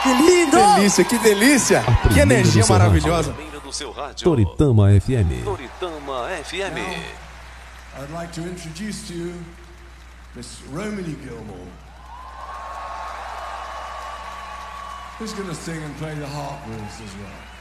Que lindo! Delícia, que delícia! Que energia maravilhosa! Toritama FM. Toritama FM. I'd like to introduce to you Miss Romany Gilmore, who's going to sing and play the harp with us as well.